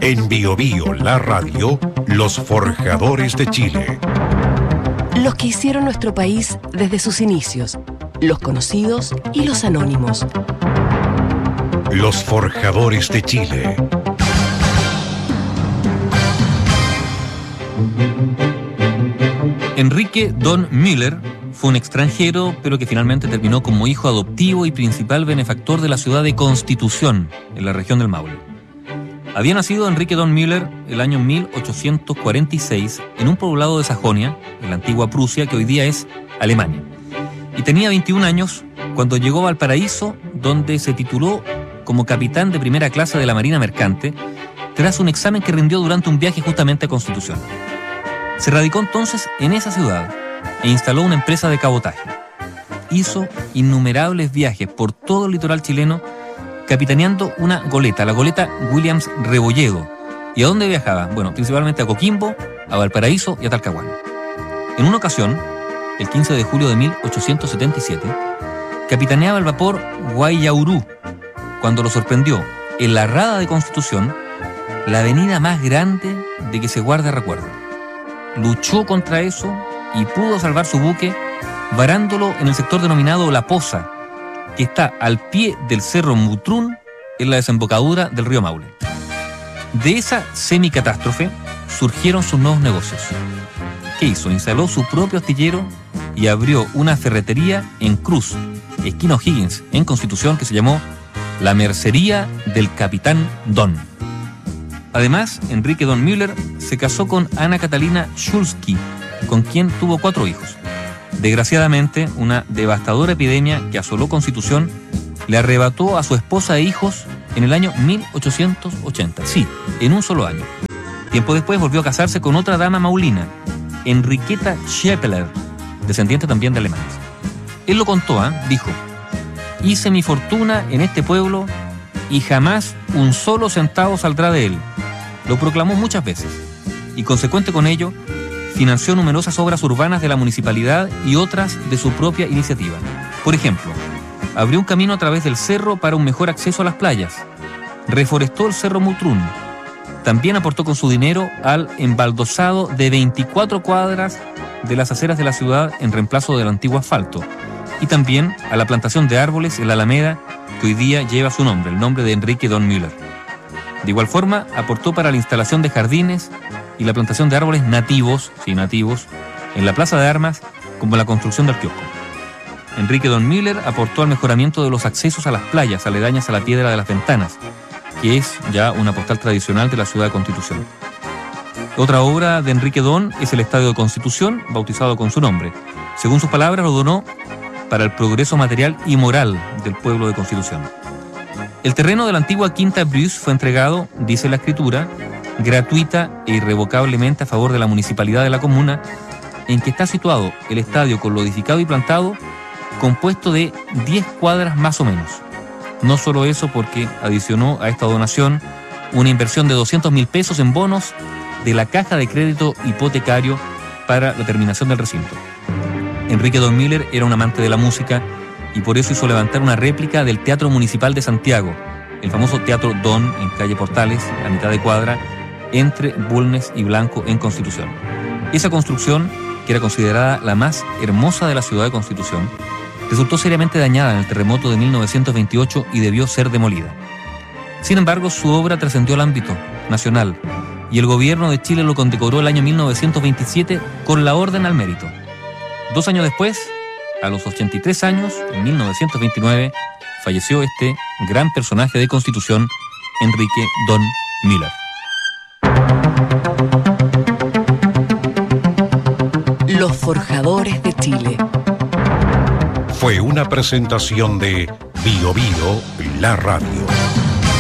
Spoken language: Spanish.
En Bio Bio, la radio, los forjadores de Chile. Los que hicieron nuestro país desde sus inicios, los conocidos y los anónimos. Los forjadores de Chile. Enrique Don Müller fue un extranjero, pero que finalmente terminó como hijo adoptivo y principal benefactor de la ciudad de Constitución, en la región del Maule. Había nacido Enrique Don Müller el año 1846 en un poblado de Sajonia, en la antigua Prusia, que hoy día es Alemania. Y tenía 21 años cuando llegó a Valparaíso, donde se tituló como capitán de primera clase de la Marina Mercante, tras un examen que rindió durante un viaje justamente a Constitución. Se radicó entonces en esa ciudad e instaló una empresa de cabotaje. Hizo innumerables viajes por todo el litoral chileno, capitaneando una goleta, la goleta Williams Rebolledo. ¿Y a dónde viajaba? Bueno, principalmente a Coquimbo, a Valparaíso y a Talcahuano. En una ocasión, el 15 de julio de 1877, capitaneaba el vapor Guayaurú, cuando lo sorprendió, en la rada de Constitución, la avenida más grande de que se guarda recuerdo. Luchó contra eso y pudo salvar su buque varándolo en el sector denominado La Poza, que está al pie del Cerro Mutrún, en la desembocadura del río Maule. De esa semicatástrofe surgieron sus nuevos negocios. ¿Qué hizo? Instaló su propio astillero y abrió una ferretería en Cruz, esquina O'Higgins, en Constitución, que se llamó La Mercería del Capitán Don. Además, Enrique Don Müller se casó con Ana Catalina Schulski, con quien tuvo 4 hijos. Desgraciadamente, una devastadora epidemia que asoló Constitución le arrebató a su esposa e hijos en el año 1880. Sí, en un solo año. Tiempo después volvió a casarse con otra dama maulina, Enriqueta Scheppeler, descendiente también de alemanes. Él lo contó, dijo: hice mi fortuna en este pueblo y jamás un solo centavo saldrá de él. Lo proclamó muchas veces y, consecuente con ello, financió numerosas obras urbanas de la municipalidad y otras de su propia iniciativa. Por ejemplo, abrió un camino a través del cerro para un mejor acceso a las playas, reforestó el Cerro Mutrún, también aportó con su dinero al embaldosado de 24 cuadras de las aceras de la ciudad en reemplazo del antiguo asfalto, y también a la plantación de árboles en la Alameda, que hoy día lleva su nombre, el nombre de Enrique Don Müller. De igual forma, aportó para la instalación de jardines y la plantación de árboles nativos, en la Plaza de Armas, como la construcción del kiosco. Enrique Don Müller aportó al mejoramiento de los accesos a las playas aledañas a la Piedra de las Ventanas, que es ya una postal tradicional de la ciudad de Constitución. Otra obra de Enrique Don es el Estadio de Constitución, bautizado con su nombre. Según sus palabras, lo donó para el progreso material y moral del pueblo de Constitución. El terreno de la antigua Quinta Bruce fue entregado, dice la escritura, gratuita e irrevocablemente a favor de la municipalidad de la comuna, en que está situado el estadio con lo edificado y plantado, compuesto de 10 cuadras más o menos. No solo eso, porque adicionó a esta donación una inversión de 200.000 pesos en bonos de la Caja de Crédito Hipotecario para la terminación del recinto. Enrique Don Müller era un amante de la música y por eso hizo levantar una réplica del Teatro Municipal de Santiago, el famoso Teatro Don, en calle Portales, a mitad de cuadra, entre Bulnes y Blanco, en Constitución. Esa construcción, que era considerada la más hermosa de la ciudad de Constitución, resultó seriamente dañada en el terremoto de 1928 y debió ser demolida. Sin embargo, su obra trascendió al ámbito nacional y el gobierno de Chile lo condecoró el año 1927 con la Orden al Mérito. 2 años después, a los 83 años, en 1929, falleció este gran personaje de Constitución, Enrique Don Müller. Los forjadores de Chile. Fue una presentación de Bio Bio, la radio.